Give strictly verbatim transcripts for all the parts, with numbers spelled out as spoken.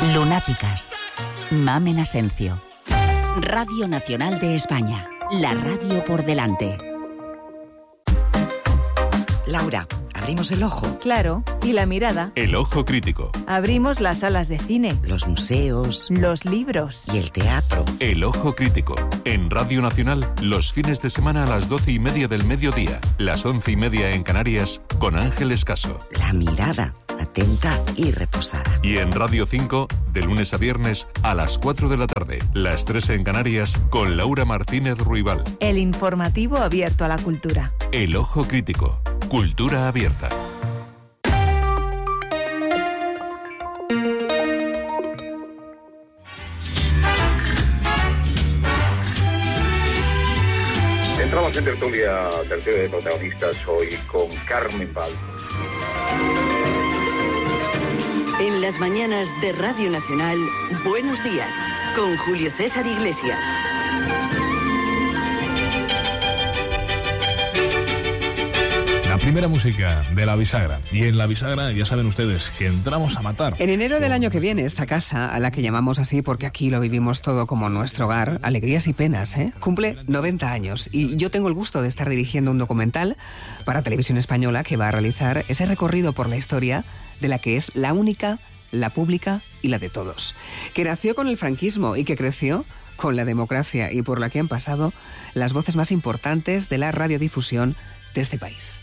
Lunáticas. Mamen Asencio. Radio Nacional de España. La radio por delante. Laura, abrimos el ojo. Claro, y la mirada. El ojo crítico. Abrimos las salas de cine. Los museos. Los libros. Y el teatro. El ojo crítico. En Radio Nacional, los fines de semana a las doce y media del mediodía. Las once y media en Canarias, con Ángel Escaso. La mirada, atenta y reposada. Y en Radio cinco, de lunes a viernes, a las cuatro de la tarde. Las tres en Canarias, con Laura Martínez Ruibal. El informativo abierto a la cultura. El ojo crítico. Cultura abierta. Entramos en tertulia, tertulia de protagonistas hoy con Carmen Val. En las mañanas de Radio Nacional, Buenos Días, con Julio César Iglesias. La primera música de La Bisagra. Y en La Bisagra ya saben ustedes que entramos a matar. En enero del año que viene, esta casa, a la que llamamos así porque aquí lo vivimos todo como nuestro hogar, alegrías y penas, ¿eh? cumple noventa años. Y yo tengo el gusto de estar dirigiendo un documental para Televisión Española que va a realizar ese recorrido por la historia de la que es la única, la pública y la de todos. Que nació con el franquismo y que creció con la democracia y por la que han pasado las voces más importantes de la radiodifusión de este país.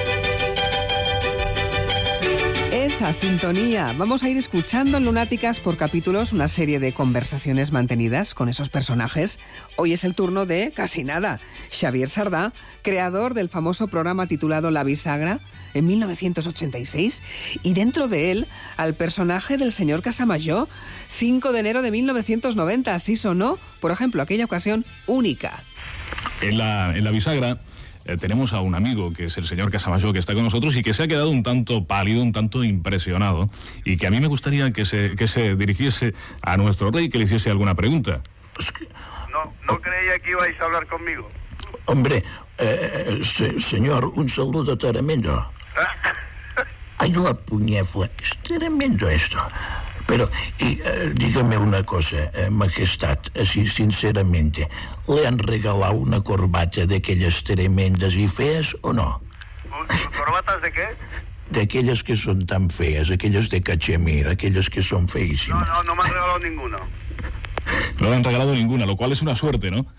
Esa sintonía. Vamos a ir escuchando en Lunáticas por capítulos una serie de conversaciones mantenidas con esos personajes. Hoy es el turno de, casi nada, Xavier Sardá, creador del famoso programa titulado La Bisagra en mil novecientos ochenta y seis, y dentro de él al personaje del señor Casamayó, cinco de enero de mil novecientos noventa, así sonó, por ejemplo, aquella ocasión única. En la, en la Bisagra Eh, tenemos a un amigo que es el señor Casamayó, que está con nosotros y que se ha quedado un tanto pálido, un tanto impresionado, y que a mí me gustaría que se, que se dirigiese a nuestro rey, que le hiciese alguna pregunta. No, no creía que ibais a hablar conmigo. Hombre, eh, se, señor, un saludo tremendo. Ay, la puñefla, es tremendo esto. Pero, y, eh, dígame una cosa, eh, majestad, así sinceramente, ¿le han regalado una corbata de aquellas tremendas y feas o no? ¿Corbatas de qué? De aquellas que son tan feas, aquellas de cachemir, aquellas que son feísimas. No, no, no me han regalado ninguno. No le han regalado ninguna, lo cual es una suerte, ¿no?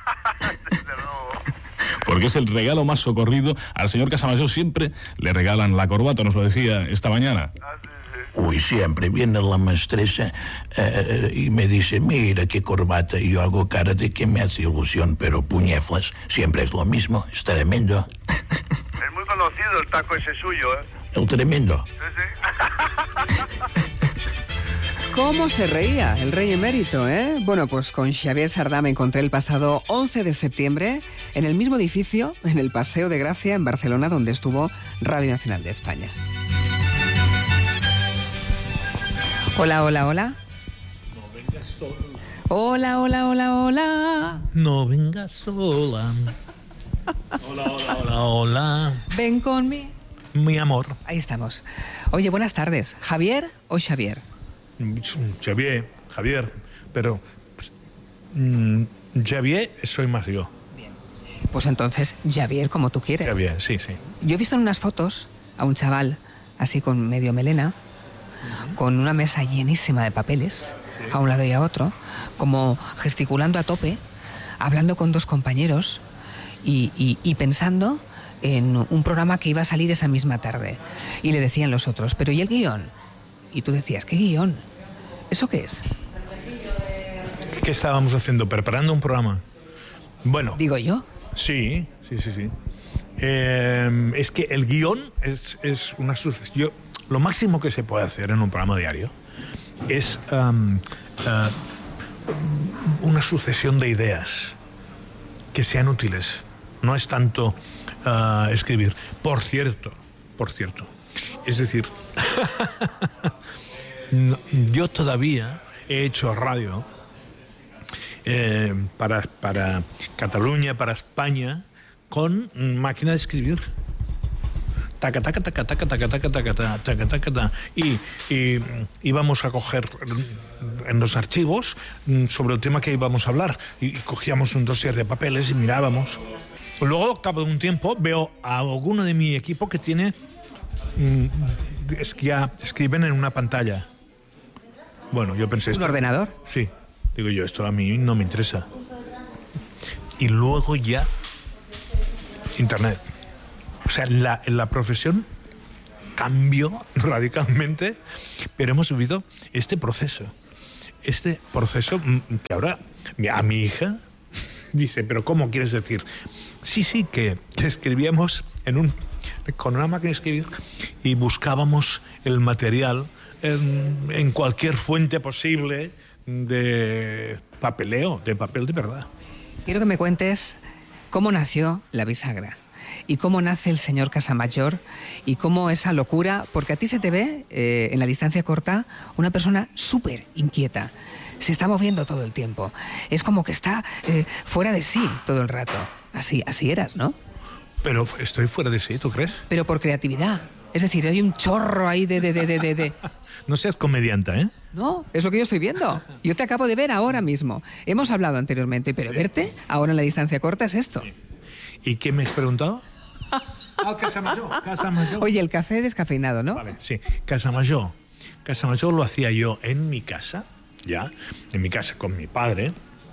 Porque es el regalo más socorrido. Al señor Casamayó siempre le regalan la corbata, nos lo decía esta mañana. Uy, siempre viene la maestresa eh, y me dice, mira qué corbata, y yo hago cara de que me hace ilusión, pero puñeflas, siempre es lo mismo, es tremendo. Es muy conocido el taco ese suyo, ¿eh? El tremendo. Sí, sí. ¿Cómo se reía el rey emérito, eh? Bueno, pues con Xavier Sardá me encontré el pasado once de septiembre en el mismo edificio, en el Paseo de Gracia, en Barcelona, donde estuvo Radio Nacional de España. Hola, hola, hola. No vengas sola. Hola, hola, hola, hola. No vengas sola. Hola, hola, hola, hola. Ven con mi... Mi amor. Ahí estamos. Oye, buenas tardes. ¿Javier o Xavier? Xavier, Javier, pero... Mmm, Xavier soy más yo. Bien. Pues entonces, Xavier, como tú quieres. Xavier, sí, sí. Yo he visto en unas fotos a un chaval, así con medio melena, con una mesa llenísima de papeles, sí, a un lado y a otro, como gesticulando a tope, hablando con dos compañeros y, y, y pensando en un programa que iba a salir esa misma tarde. Y le decían los otros, ¿pero y el guión? Y tú decías, ¿qué guión? ¿Eso qué es? ¿Qué estábamos haciendo? ¿Preparando un programa? Bueno. ¿Digo yo? Sí, sí, sí, sí. Eh, es que el guión es, es una sucesión. Lo máximo que se puede hacer en un programa diario es um, uh, una sucesión de ideas que sean útiles. No es tanto uh, escribir. Por cierto, por cierto. Es decir, no, yo todavía he hecho radio eh, para, para Cataluña, para España, con máquina de escribir. taca, taca, taca, taca, taca, taca, taca, taca, taca, taca, taca, y, y íbamos a coger en los archivos sobre el tema que íbamos a hablar, y cogíamos un dossier de papeles y mirábamos. Luego, al cabo de un tiempo, veo a alguno de mi equipo que tiene, es que ya escriben en una pantalla. Bueno, yo pensé... ¿Un esto, ordenador? Sí. Digo yo, esto a mí no me interesa. Y luego ya, Internet. O sea, la, la profesión cambió radicalmente, pero hemos vivido este proceso. Este proceso que ahora a mi hija dice, ¿pero cómo quieres decir? Sí, sí, que, que escribíamos en un, con una máquina de escribir y buscábamos el material en, en cualquier fuente posible de papeleo, de papel de verdad. Quiero que me cuentes cómo nació La Bisagra y cómo nace el señor Casamayor y cómo esa locura, porque a ti se te ve, eh, en la distancia corta, una persona súper inquieta. Se está moviendo todo el tiempo. Es como que está eh, fuera de sí todo el rato. Así, así eras, ¿no? Pero estoy fuera de sí, ¿tú crees? Pero por creatividad. Es decir, hay un chorro ahí de... de, de, de, de, de... No seas comediante, ¿eh? No, es lo que yo estoy viendo. Yo te acabo de ver ahora mismo. Hemos hablado anteriormente, pero verte ahora en la distancia corta es esto. ¿Y qué me has preguntado? Ah, Casamayor, Casamayor. Oye, el café descafeinado, ¿no? Vale, sí. Casamayor. Casamayor lo hacía yo en mi casa, ya, en mi casa con mi padre,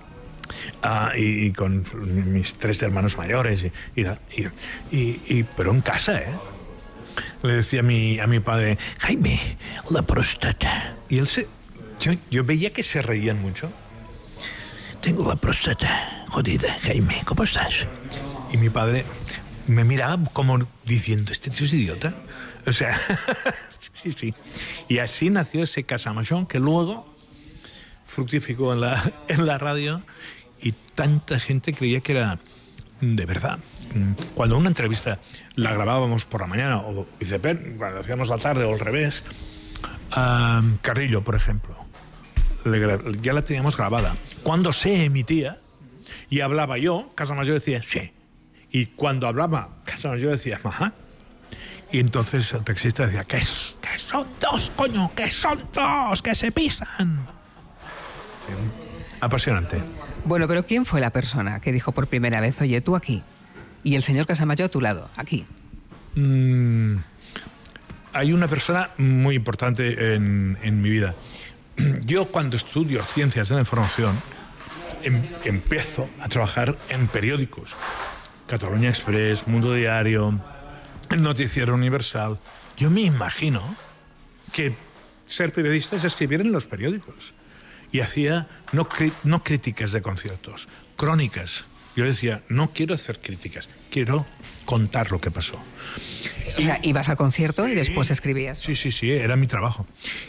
uh, y, y con mis tres hermanos mayores, y, y, y, y, pero en casa, ¿eh? Le decía a mi, a mi padre, Jaime, la próstata. Y él se... Yo, yo veía que se reían mucho. Tengo la próstata jodida, Jaime, ¿cómo estás? Y mi padre me miraba como diciendo, ¿este tío es idiota? O sea, sí, sí. Y así nació ese Casamayor que luego fructificó en la, en la radio y tanta gente creía que era de verdad. Cuando una entrevista la grabábamos por la mañana o viceversa, cuando hacíamos la tarde o al revés, um, Carrillo, por ejemplo, le, ya la teníamos grabada. Cuando se emitía y hablaba yo, Casamayor decía, sí. Y cuando hablaba Casamayor decía, ajá. Y entonces el taxista decía, ¿qué, es, qué son dos, coño? ¿Qué son dos? Que se pisan. Sí, apasionante. Bueno, pero ¿quién fue la persona que dijo por primera vez, oye, tú aquí, y el señor Casamayor a tu lado, aquí? Mm, hay una persona muy importante en, en mi vida. Yo cuando estudio ciencias de la información, em, empiezo a trabajar en periódicos. Cataluña Express, Mundo Diario, el Noticiero Universal. Yo me imagino que ser periodista es escribir en los periódicos. Y hacía no, cri- no críticas de conciertos, crónicas. Yo decía, no quiero hacer críticas, quiero contar lo que pasó. O sea, ibas al concierto sí, y después escribías. Sí, sí, sí, era mi trabajo.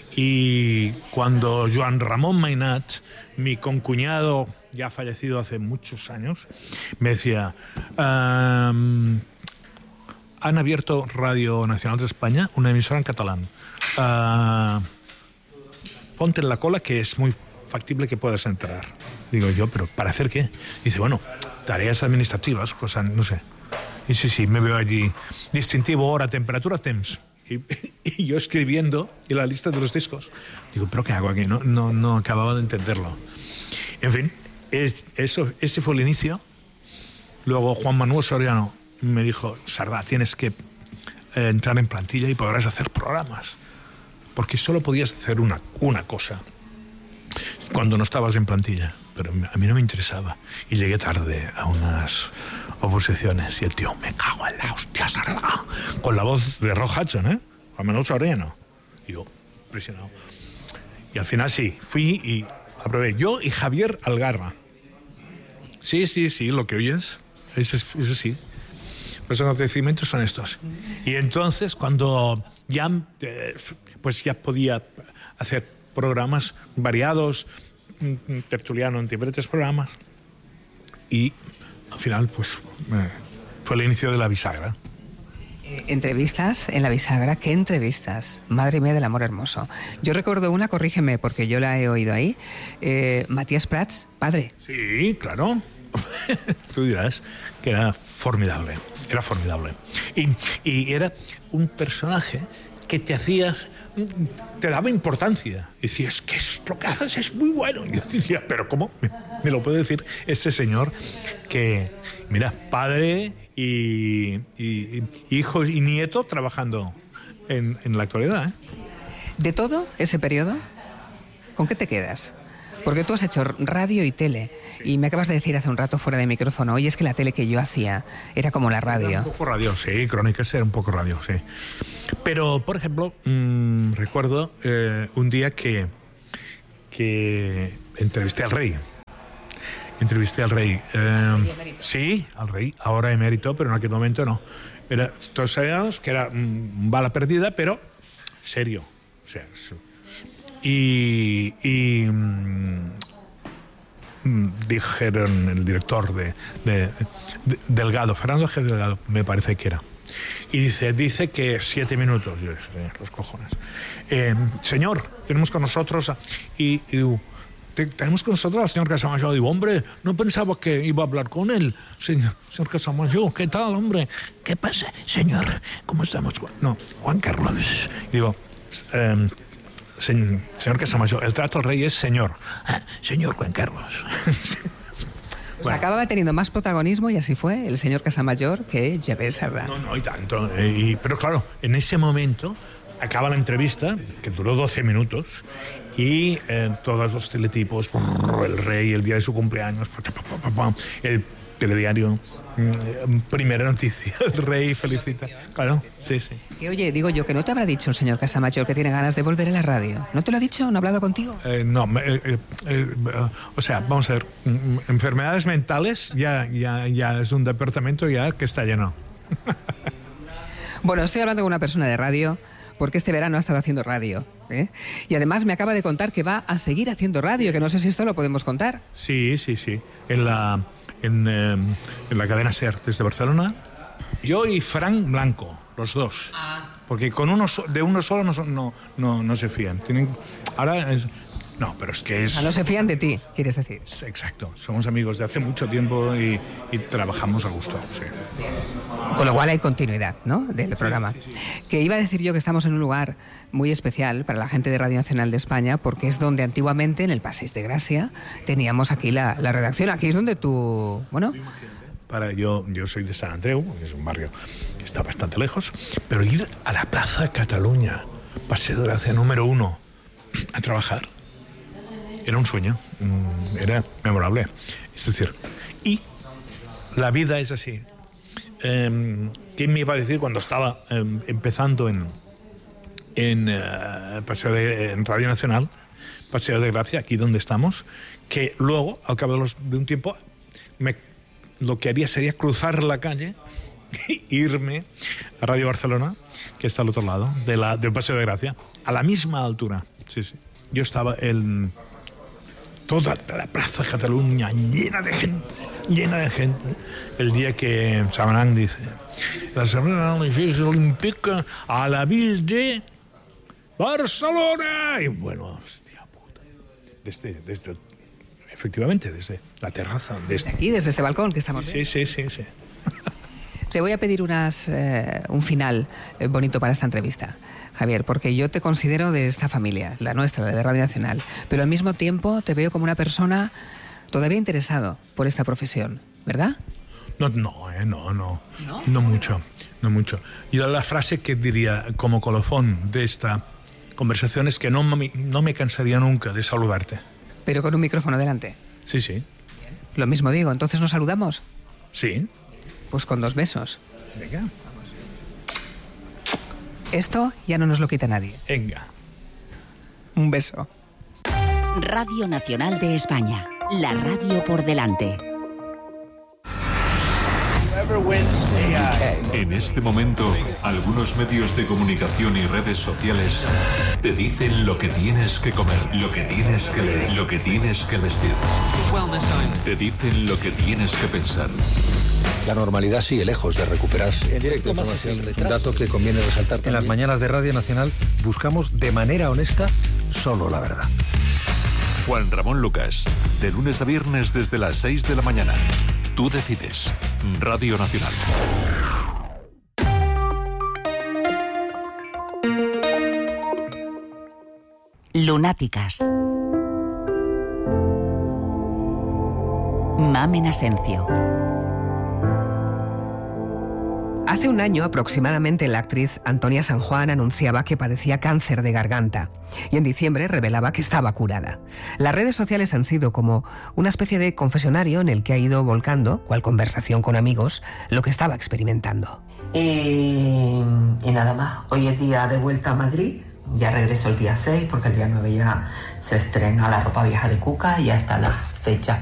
Y cuando Joan Ramón Mainat, mi concuñado, ya fallecido hace muchos años, me decía, um, han abierto Radio Nacional de España, una emisora en catalán. Uh, ponte en la cola que es muy factible que puedas entrar. Digo yo, ¿pero para hacer qué? Dice, bueno, tareas administrativas, cosas, no sé. Y sí, sí, me veo allí. Distintivo, hora, temperatura, temps. Y, y yo escribiendo y la lista de los discos. Digo, ¿pero qué hago aquí? No, no, no acababa de entenderlo. En fin, es, eso, ese fue el inicio. Luego Juan Manuel Soriano me dijo, Sardá, tienes que eh, entrar en plantilla y podrás hacer programas. Porque solo podías hacer una, una cosa cuando no estabas en plantilla. Pero a mí no me interesaba. Y llegué tarde a unas oposiciones y el tío, me cago en la hostia, Sardá. Con la voz de Rock Hudson, ¿eh? Juan Manuel Soriano. Y yo, presionado. Y al final sí, fui y aprobé. Yo y Javier Algarra. Sí, sí, sí, lo que oyes, ese, ese sí. Los acontecimientos son estos. Y entonces, cuando ya, eh, pues ya podía hacer programas variados, tertuliano en diferentes programas, y al final, pues, eh, fue el inicio de La Bisagra. Eh, entrevistas en La Bisagra, ¿qué entrevistas? Madre mía del amor hermoso. Yo recuerdo una, corrígeme, porque yo la he oído ahí, eh, Matías Prats, padre. Sí, claro. tú dirás que era formidable, era formidable. Y, y era un personaje que te hacías, te daba importancia. Y decías, que es lo que haces es muy bueno. Y yo decía, pero ¿cómo? Me, me lo puede decir este señor que, mira, padre y, y, y hijo y nieto trabajando en, en la actualidad, ¿eh? ¿De todo ese periodo? ¿Con qué te quedas? Porque tú has hecho radio y tele, y me acabas de decir hace un rato fuera de micrófono, oye, es que la tele que yo hacía era como la radio. Era un poco radio, sí, Crónicas era un poco radio, sí. Pero, por ejemplo, mmm, recuerdo eh, un día que, que entrevisté al rey. Entrevisté al rey. Eh, sí, al rey, ahora emérito, pero en aquel momento no. Era, todos sabíamos que era un bala perdida, pero serio. O sea, Y, y mmm, dijeron el director de, de, de Delgado, Fernando G. Delgado, me parece que era, y dice, dice que siete minutos. Yo dije, los cojones. Eh, señor, tenemos con nosotros a, y, y te, tenemos con nosotros al señor Casamayor. Digo, hombre, no pensaba que iba a hablar con él. Señor, señor Casamayor, ¿qué tal, hombre? ¿Qué pasa, señor? ¿Cómo estamos? No, Juan Carlos. Y digo, eh, Señor, señor Casamayor, el trato al rey es señor. Ah, señor Juan Carlos. Pues bueno, acababa teniendo más protagonismo, y así fue, el señor Casamayor, que Gervais Sardá. No, no, y tanto. Eh, y, pero claro, en ese momento acaba la entrevista, que duró doce minutos, y eh, todos los teletipos, el rey, el día de su cumpleaños, el telediario, primera noticia, el rey felicita. Claro, sí, sí. Que oye, digo yo, que no te habrá dicho el señor Casamayor que tiene ganas de volver a la radio. ¿No te lo ha dicho? ¿No ha hablado contigo? Eh, no, eh, eh, eh, o sea, vamos a ver, enfermedades mentales ya, ya, ya es un departamento ya que está lleno. Bueno, estoy hablando con una persona de radio, porque este verano ha estado haciendo radio, ¿eh? Y además me acaba de contar que va a seguir haciendo radio, que no sé si esto lo podemos contar. Sí, sí, sí. En la, en, eh, en la cadena SER desde Barcelona. Yo y Frank Blanco, los dos. Ah. Porque con uno so, de uno solo no, no, no, no se fían. Tienen, ahora es... No, pero es que es... Ah, no se fían de ti, quieres decir. Exacto. Somos amigos de hace mucho tiempo y, y trabajamos a gusto. Sí. Con lo cual hay continuidad, ¿no?, del programa. Sí, sí, sí. Que iba a decir yo que estamos en un lugar muy especial para la gente de Radio Nacional de España, porque es donde antiguamente, en el Passeig de Gràcia, teníamos aquí la, la redacción. Aquí es donde tú... Bueno... Para, yo, yo soy de Sant Andreu, es un barrio que está bastante lejos, pero ir a la Plaza Cataluña, Paseo de Gracia número uno, a trabajar, era un sueño, era memorable. Es decir, y la vida es así. Eh, ¿Quién me iba a decir cuando estaba eh, empezando en, en, uh, Paseo de, en Radio Nacional, Paseo de Gracia, aquí donde estamos, que luego, al cabo de, los, de un tiempo, me, lo que haría sería cruzar la calle e irme a Radio Barcelona, que está al otro lado de la, del Paseo de Gracia, a la misma altura. Sí, sí. Yo estaba en toda la Plaza de Cataluña llena de gente, llena de gente, el día que Sabanán dice la Semana Olímpica a la Ville de Barcelona. Y bueno, hostia puta. Desde, desde, efectivamente, desde la terraza. Desde, desde aquí, desde este balcón que estamos viendo. Sí, sí, sí, sí. Te voy a pedir unas, eh, un final eh, bonito para esta entrevista, Javier, porque yo te considero de esta familia, la nuestra, la de Radio Nacional, pero al mismo tiempo te veo como una persona todavía interesado por esta profesión, ¿verdad? No, no, eh, no, no, no, no mucho, no mucho. Yo la frase que diría como colofón de esta conversación es que no me, no me cansaría nunca de saludarte. Pero con un micrófono delante. Sí, sí. Bien. Lo mismo digo, ¿entonces nos saludamos? Sí. Pues con dos besos. Venga. Esto ya no nos lo quita nadie. Venga. Un beso. Radio Nacional de España. La radio por delante. En este momento, algunos medios de comunicación y redes sociales te dicen lo que tienes que comer, lo que tienes que leer, lo que tienes que vestir. Te dicen lo que tienes que pensar. La normalidad sigue lejos de recuperarse. En directo, información, un dato que conviene resaltar también. En las mañanas de Radio Nacional buscamos de manera honesta solo la verdad. Juan Ramón Lucas, de lunes a viernes desde las seis de la mañana. Tú decides. Radio Nacional. Lunáticas. Mamen Asencio. Hace un año aproximadamente la actriz Antonia San Juan anunciaba que padecía cáncer de garganta y en diciembre revelaba que estaba curada. Las redes sociales han sido como una especie de confesionario en el que ha ido volcando, cual conversación con amigos, lo que estaba experimentando. Y, y nada más, hoy es día de vuelta a Madrid, ya regreso el día seis porque el día nueve ya se estrena La ropa vieja de Cuca y ya está la fecha